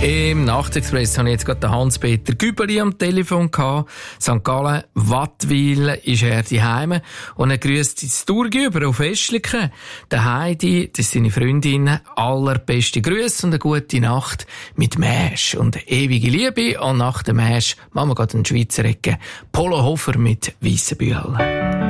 Im Nachtexpress habe ich jetzt gerade den Hans-Peter Gübeli am Telefon gehabt. St. Gallen, Wattwil ist er daheim. Und er grüßt ins Thurgüber auf Esliken. Der Heidi, das ist seine Freundin, allerbeste Grüße und eine gute Nacht mit Mäsch und ewige Liebe. Und nach dem Mäsch machen wir gerade einen Schweizer Ecke. Polo Hofer mit Weissenbühl.